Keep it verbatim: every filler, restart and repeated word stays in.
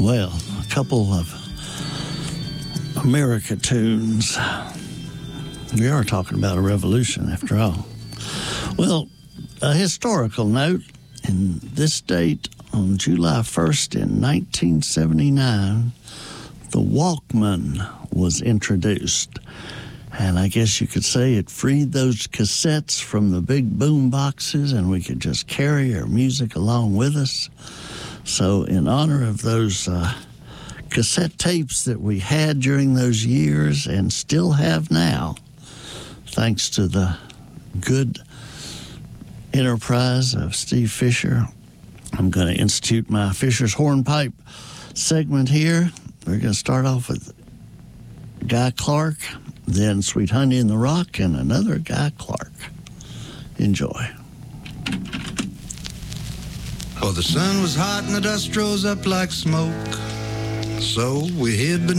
Well, a couple of America tunes. We are talking about a revolution, after all. Well, a historical note. In this date, on July first in nineteen seventy-nine, the Walkman was introduced. And I guess you could say it freed those cassettes from the big boom boxes, and we could just carry our music along with us. So in honor of those uh, cassette tapes that we had during those years and still have now, thanks to the good enterprise of Steve Fisher, I'm going to institute my Fisher's Hornpipe segment here. We're going to start off with Guy Clark, then Sweet Honey in the Rock, and another Guy Clark. Enjoy. Well, the sun was hot and the dust rose up like smoke, so we hid beneath